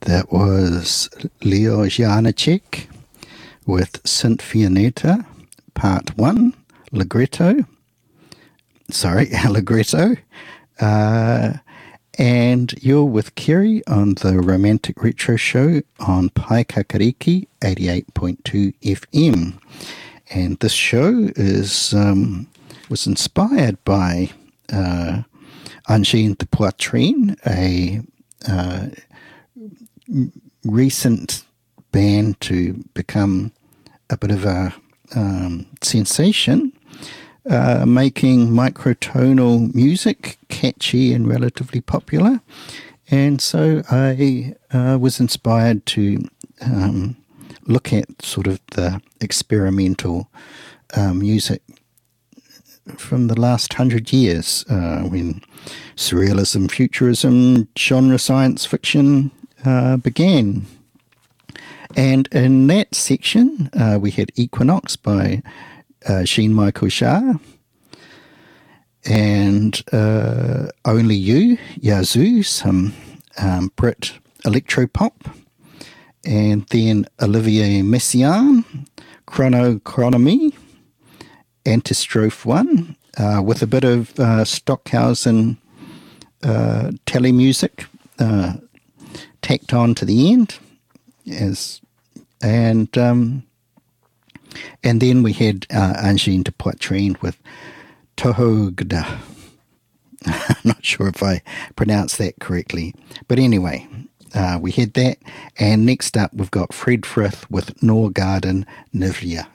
That was Leo Janicek with Sinfonietta, Part 1, Allegretto. And you're with Kerry on the Romantic Retro Show on Pai Kakariki 88.2 FM. And this show was inspired by Angine de Poitrine, a recent band to become a bit of a sensation, making microtonal music catchy and relatively popular. And so I was inspired to look at sort of the experimental music from the last 100 years, when surrealism, futurism, genre science fiction began. And in that section, we had Equinox by Jean-Michel Jarre, and Only You, Yazoo, some Brit electropop, and then Olivier Messiaen, Chronochronomie, Antistrophe 1, with a bit of Stockhausen telemusic tacked on to the end, and then we had Angine de Poitrine with Tohogda. I'm not sure if I pronounced that correctly, but anyway, we had that. And next up, we've got Fred Frith with Norgarden Nivea.